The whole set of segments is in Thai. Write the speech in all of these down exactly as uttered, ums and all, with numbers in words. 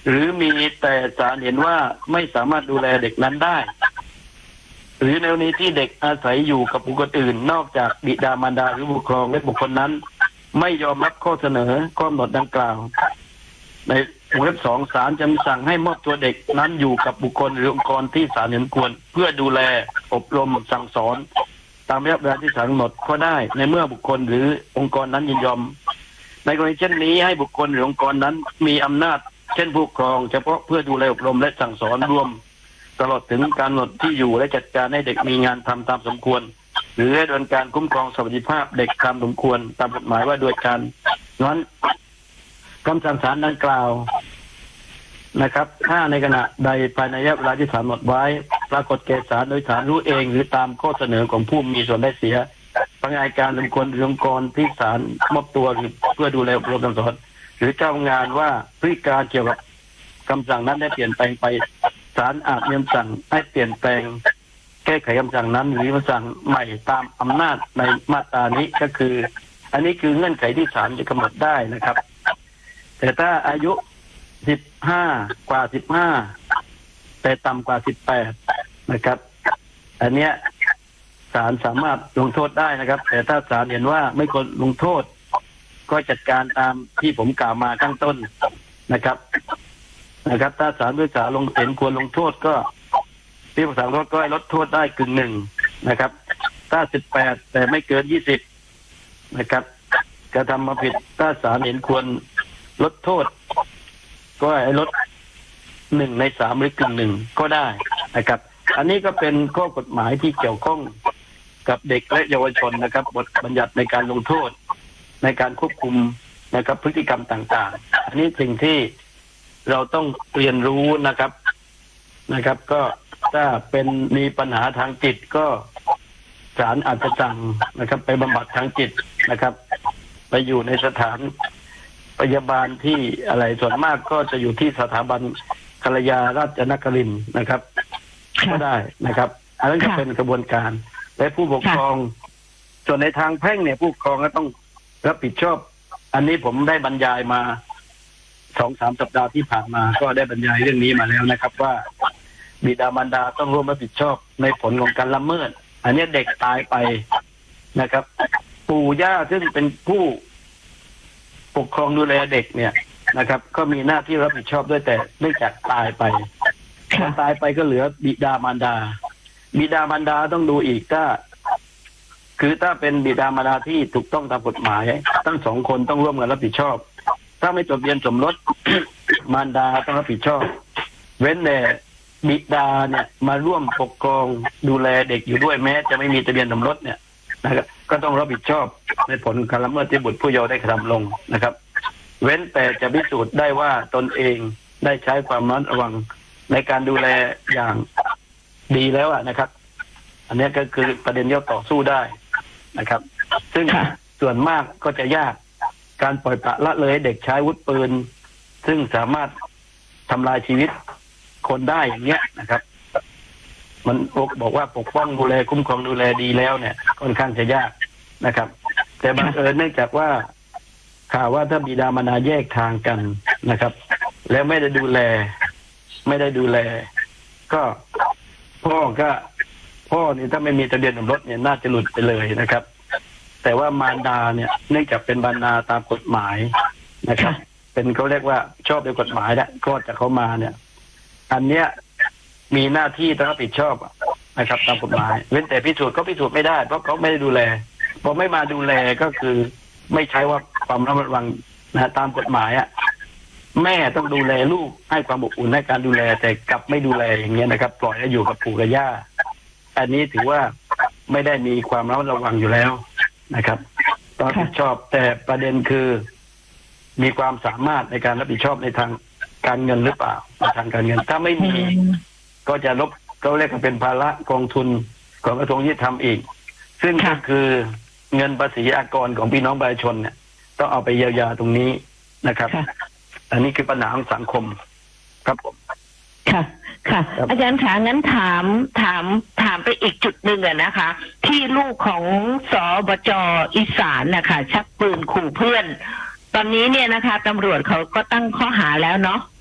หรือมีแต่ศาลเห็นว่าไม่สามารถดูแลเด็กนั้นได้หรือในกรณีที่เด็กอาศัยอยู่กับบุคคลอื่นนอกจากบิดามารดาหรือผู้ปกครองและบุคคลนั้นไม่ยอมรับข้อเสนอข้อกำหนดดังกล่าวในวงเล็บสองศาลจะมีสั่งให้มอบตัวเด็กนั้นอยู่กับบุคคลหรือองค์กรที่ศาลเห็นควรเพื่อดูแลอบรมสั่งสอนตามระยะเวลาที่ศาลกำหนดก็ได้ในเมื่อบุคคลหรือองค์กรนั้นยินยอมในกรณีเช่นนี้ให้บุคคลหรือองค์กรนั้นมีอำนาจเช่นผู้ปกครองเฉพาะเพื่อดูแลอบรมและสั่งสอนรวมตลอดถึงการกำหนดที่อยู่และจัดการให้เด็กมีงานทำตามสมควรหรือดำเนินการคุ้มครองสวัสดิภาพเด็กตามสมควรตามกฎหมายว่าโดยการนั้นคำสั่งศาลดังกล่าวนะครับถ้าในขณะใดภายในระยะเวลาที่ศาลกำหนดไว้ปรากฏแก่ศาลโดยศาลรู้เองหรือตามข้อเสนอของผู้มีส่วนได้เสียพนักงานการบุคคลหรือองค์กรที่ศาลมอบตัวหรือเพื่อดูแลอบรมสั่งสอนหรือเจ้างานว่าพฤติการเกี่ยวกับคำสั่งนั้นได้เปลี่ยนแปลงไปศาลอาจมีคำสั่งให้เปลี่ยนแปลงแก้ไขคำสั่งนั้นหรือคำสั่งใหม่ตามอำนาจในมาตรานี้ก็คืออันนี้คือเงื่อนไขที่ศาลจะกำหนดได้นะครับแต่ถ้าอายุสิบห้ากว่าสิบห้าแต่ต่ำกว่าสิบแปดนะครับอันเนี้ยศาลสามารถลงโทษได้นะครับแต่ถ้าศาลเห็นว่าไม่ควรลงโทษก็จัดการตามที่ผมกล่าวมาข้างต้นนะครับนะครับถ้าศาลพิพากษาลงเห็นควรลงโทษก็พิพากษาลดก็ให้ลดโทษได้กึ่งหนึ่งนะครับถ้าสิบแปดแต่ไม่เกินยี่สิบนะครับกระทำมาผิดถ้าศาลเห็นควรลดโทษก็ให้ลดหนึ่งในสามหรือกึ่งหนึ่งก็ได้นะครับอันนี้ก็เป็นข้อกฎหมายที่เกี่ยวข้องกับเด็กและเยาวชนนะครับบทบัญญัติในการลงโทษในการควบคุมนะครับพฤติกรรมต่างๆอันนี้สิ่งที่เราต้องเรียนรู้นะครับนะครับก็ถ้าเป็นมีปัญหาทางจิตก็ศาลอาจจะสั่งนะครับไปบำบัดทางจิตนะครับไปอยู่ในสถานพยาบาลที่อะไรส่วนมากก็จะอยู่ที่สถาบันกัลยาราชนครินทร์นะครับก็ได้นะครับอันนั้นก็เป็นกระบวนการและผู้ปกครองส่วนในทางแพ่งเนี่ยผู้ปกครองก็ต้องรับผิดชอบอันนี้ผมได้บรรยายมาสองสามสัปดาห์ที่ผ่านมาก็ได้บรรยายเรื่องนี้มาแล้วนะครับว่าบิดามารดาต้องร่วมรับผิดชอบในผลของการละเมิดอันนี้เด็กตายไปนะครับปู่ย่าซึ่งเป็นผู้ปกครองดูแลเด็กเนี่ยนะครับก็มีหน้าที่รับผิดชอบด้วยแต่เนื่องจากตายไปพอตายไปก็เหลือบิดามารดาบิดามารดาต้องดูอีกถ้าคือถ้าเป็นบิดามารดาที่ถูกต้องตามกฎหมายทั้งสองคนต้องร่วมกันรับผิดชอบถ้าไม่จดทะเบียนสมรส มารดาต้องรับผิดชอบเว้นแต่บิดาเนี่ยมาร่วมปกครองดูแลเด็กอยู่ด้วยแม้จะไม่มีทะเบียนสมรสเนี่ยนะครับก็ต้องรับผิดชอบในผลการละเมิดที่บุตรผู้เยาว์ได้กระทำลงนะครับเว้นแต่จะพิสูจน์ได้ว่าตนเองได้ใช้ความระมัดระวังในการดูแลอย่างดีแล้วนะครับอันนี้ก็คือประเด็นที่ต่อสู้ได้นะครับซึ่งส่วนมากก็จะยากการปล่อยปละละเลยให้เด็กใช้อาวุธปืนซึ่งสามารถทำลายชีวิตคนได้อย่างเงี้ยนะครับมันบอกว่าปกป้องดูแลคุ้มครองดูแลดีแล้วเนี่ยค่อนข้างจะยากนะครับแต่บังเอิญเนื่องจากว่าข่าวว่าถ้าบิดามารดาแยกทางกันนะครับแล้วไม่ได้ดูแลไม่ได้ดูแลก็พ่อก็พ่อเนี่ยถ้าไม่มีทะเบียนสมรสเนี่ยน่าจะหลุดไปเลยนะครับแต่ว่ามารดาเนี่ยเนื่องจากเป็นบรรดาตามกฎหมายนะครับเป็นเขาเรียกว่าชอบด้วยกฎหมายแล้วก็จะเขามาเนี่ยอันเนี้ยมีหน้าที่ต้องรับผิดชอบนะครับตามกฎหมายเว้นแต่พิสูจน์ก็พิสูจน์ไม่ได้เพราะเขาไม่ได้ดูแลพอไม่มาดูแลก็คือไม่ใช้ว่าความระมัดระวังนะตามกฎหมายอ่ะแม่ต้องดูแลลูกให้ความอบอุ่นให้การดูแลแต่กลับไม่ดูแลอย่างเงี้ยนะครับปล่อยให้อยู่กับปู่กับย่าอันนี้ถือว่าไม่ได้มีความระมัดระวังอยู่แล้วนะครับต้องรับผิดชอบแต่ประเด็นคือมีความสามารถในการรับผิดชอบในทางการเงินหรือเปล่าในทางการเงินถ้าไม่มีก็จะลบเขาเรียกว่าเป็นภาระกองทุนของกระทรวงยุติธรรมอีกซึ่งก็คือเงินภาษีอากรของพี่น้องประชาชนเนี่ยต้องเอาไปเยียวยาตรงนี้นะครับอันนี้คือปัญหาของสังคมครับผมค่ะค่ะอาจารย์ขางั้นถามถามถามไปอีกจุดหนึ่งอะนะคะที่ลูกของสบจ.อีสานนะคะชักปืนขู่เพื่อนตอนนี้เนี่ยนะคะตำรวจเขาก็ตั้งข้อหาแล้วเนาะ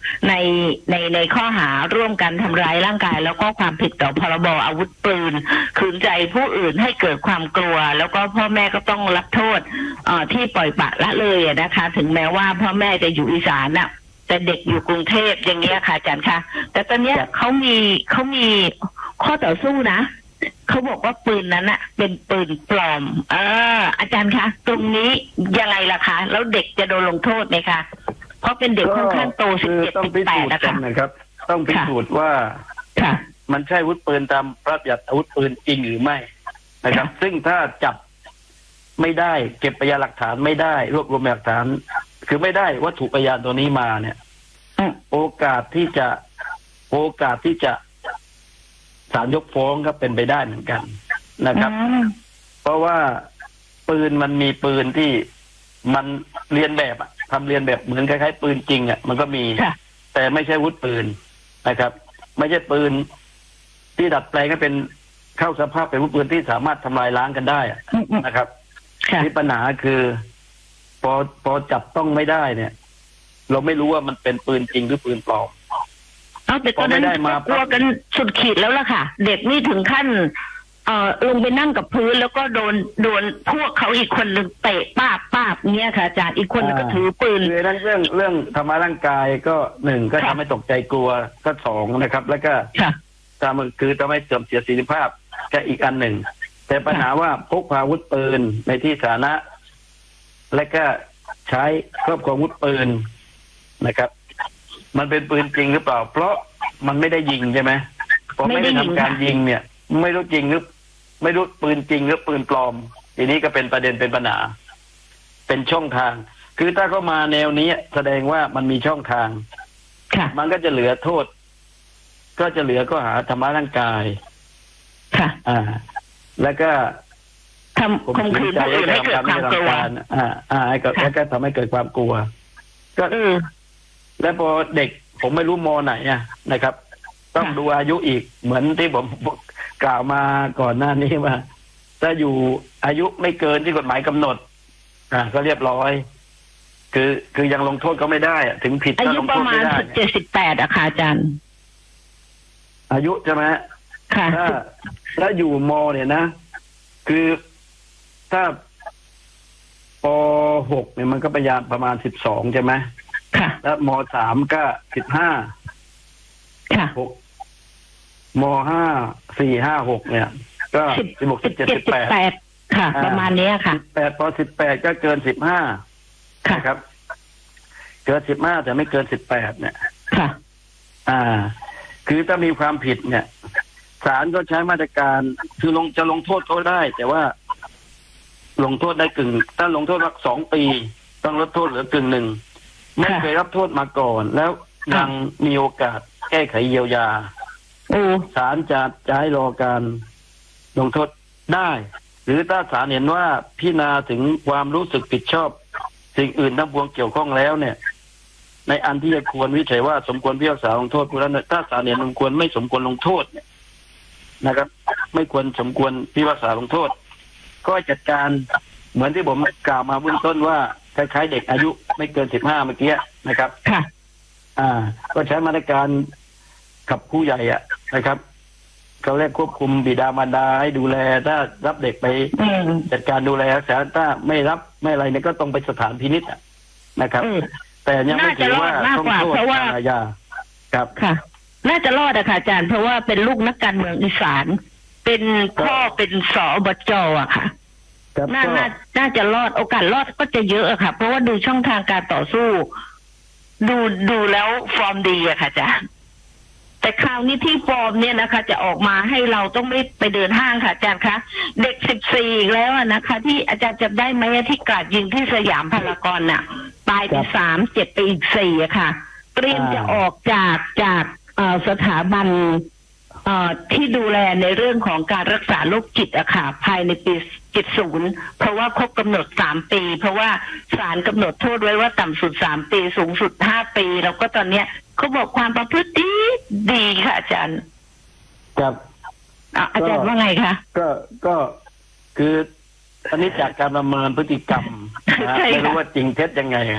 ในในในข้อหาร่วมกันทำร้ายร่างกายแล้วก็ความผิดต่อพรบอาวุธปืนขืนใจผู้อื่นให้เกิดความกลัวแล้วก็พ่อแม่ก็ต้องรับโทษเอ่อที่ปล่อยปละละเลยนะคะ ถึงแม้ว่าพ่อแม่จะอยู่อีสานน่ะแต่เด็กอยู่กรุงเทพอย่างเงี้ยค่ะอาจารย์คะแต่ตอนเนี้ยเขามีเขามีข้อต่อสู้นะเขาบอกว่าปืนนั้นอะเป็นปืนปลอมเอออาจารย์คะตรงนี้ยังไงล่ะคะแล้วเด็กจะโดนลงโทษไหมคะเพราะเป็นเด็กค่อนข้างโตสิบเจ็ดสิบแปดนะคะนะครับต้องพิสูจน์ว่ามันใช่อาวุธปืนตามพระบัญญัติอาวุธปืนจริงหรือไม่นะครับซึ่งถ้าจับไม่ได้เก็บพยานหลักฐานไม่ได้รวบรวมหลักฐานคือไม่ได้วัตถุพยานตัวนี้มาเนี่ยโอกาสที่จะโอกาสที่จะศาลยกฟ้องก็เป็นไปได้เหมือนกันนะครับเพราะว่าปืนมันมีปืนที่มันเรียนแบบอะทำเรียนแบบเหมือนคล้ายๆปืนจริงอ่ะมันก็มีแต่ไม่ใช่อาวุธปืนนะครับไม่ใช่ปืนที่ดัดแปลงให้เป็นเข้าสภาพเป็นอาวุธปืนที่สามารถทำลายล้างกันได้นะครับที่ปัญหาคือพอพอจับต้องไม่ได้เนี่ยเราไม่รู้ว่ามันเป็นปืนจริงหรือปืนปลอมเอาแต่ตอนนั้นกลัวกันสุดขีดแล้วล่ะค่ะเด็กนี่ถึงขั้นเอ่อลงไปนั่งกับพื้นแล้วก็โดนโดนพวกเขาอีกคนหนึ่งเตะป้าบป้าบเนี่ยค่ะอาจารย์อีกคนก็ถือปืนคือเรื่องเรื่องเรื่องทำร้ายร่างกายก็หนึ่งก็ทำให้ตกใจกลัวก็สองนะครับ แล้วก็ทำคือทำให้เสื่อมเสียศักยภาพก็อีกอันหนึ่งแต่ปัญหาว่าพกพาอาวุธปืนในที่สาธารณะและก็ใช้ครอบครองอาวุธปืนนะครับมันเป็นปืนจริงหรือเปล่าเพราะมันไม่ได้ยิงใช่ไหมพอไม่ได้ทำการยิงเนี่ยไม่รู้จริงหรือไม่รู้ปืนจริงหรือปืนปลอมทีนี้ก็เป็นประเด็นเป็นปัญหาเป็นช่องทางคือถ้าเขามาแนวนี้แสดงว่ามันมีช่องทางมันก็จะเหลือโทษก็จะเหลือข้อหาทำร้ายร่างกายค่ะอ่าแล้วก็ทำข่มขืนผู้อื่นให้เกิดความกลัวอ่าอ่าแล้วก็ทำให้เกิดความกลัวก็แล้วพอเด็กผมไม่รู้มอไหนอ่ะนะครับ ต้องดูอายุอีกเหมือนที่ผมกล่าวมาก่อนหน้านี้ว่าถ้าอยู่อายุไม่เกินที่กฎหมายกำหนดอ่าก็เรียบร้อยคือคือยังลงโทษเขาไม่ได้ถึงผิดก็ลงโทษไม่ได้อายุประมาณสิบเจ็ดสิบแปดอะค่ะอาจารย์อายุใช่ไหมค่ะถ้าถ้าอยู่มอเนี่ยนะคือถ้าป.หกเนี่ยมันก็ประมาณประมาณสิบสองใช่ไหมค่ะแล้วม.สามก็สิบห้าค่ะหกม.ห้าสี่ห้าหกเนี่ยก็สิบหกสิบเจ็ดสิบแปดค่ะประมาณนี้ค่ะแปดพอสิบแปดก็เกินสิบห้าค่ะครับเกินสิบห้าแต่ไม่เกินสิบแปดเนี่ยค่ะอ่าคือถ้ามีความผิดเนี่ยศาลก็ใช้มาตรการคือลงจะลงโทษเขาได้แต่ว่าลงโทษได้กึ่งถ้าลงโทษสักสองปีต้องลดโทษเหลือกึ่งหนึ่งไม่เคยรับโทษมาก่อนแล้วยังมีโอกาสแก้ไขเยียวยาศาลจะจะให้รอการลงโทษได้หรือถ้าศาลเห็นว่าพิจารณาถึงความรู้สึกผิดชอบสิ่งอื่นทั้งปวงเกี่ยวข้องแล้วเนี่ยในอันที่จะควรวิจัยว่าสมควรพิพากษาลงโทษผู้นั้นถ้าศาลเห็นสมควรไม่สมควรลงโทษเนี่ยนะครับไม่ควรสมควรพิพากษาลงโทษก็จัดการเหมือนที่ผมกล่าวมาเบื้องต้นว่าคล้ายๆเด็กอายุไม่เกินสิบห้าเมื่อกี้นะครับค่ะอ่าก็ใช้มาตรการกับผู้ใหญ่อ่ะนะครับเขาเรียกควบคุมบิดามารดาให้ดูแลถ้ารับเด็กไปจัดการดูแลรักษาถ้าไม่รับไม่อะไรเนี่ยก็ต้องไปสถานพินิจนะครับแต่ยังไม่ถือว่าต้องโทษอาญาครับค่ะน่าจะรอดอะค่ะอาจารย์เพราะว่าเป็นลูกนักการเมืองอีสานเป็นพ่อเป็นสบจอะค่ะน่าน่าจะรอดโอกาสรอดก็จะเยอะอะค่ะเพราะว่าดูช่องทางการต่อสู้ดูดูแล้วฟอร์มดีอะค่ะอาจารย์แต่คราวนี้ที่ฟอร์มเนี่ยนะคะจะออกมาให้เราต้องไม่ไปเดินห้างค่ะอาจารย์คะเด็กสิบสี่อีกแล้วนะคะที่อาจารย์จำได้ไหมที่กราดยิงที่สยามพารากอนน่ะตายไปสามเจ็บไปอีกสี่อะค่ะเตรียมจะออกจากจากสถาบันที่ดูแลในเรื่องของการรักษาโรคจิตอะค่ะภายในปีเจ็ดสิบเพราะว่าครบกำหนดสามปีเพราะว่าศาลกำหนดโทษไว้ว่าต่ำสุดสามปีสูงสุดห้าปีแล้วก็ตอนเนี้ยเขาบอกความประพฤติดีดีค่ะอาจารย์ครับอาจารย์ว่าไงคะก็ก็คืออันนี้จากการประเมินพฤติกรรมนะไม่รู้ว่าจริงเท็จยังไง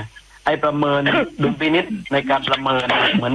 ไอ้ประเมินดุลพินิษในการประเมินเหมือน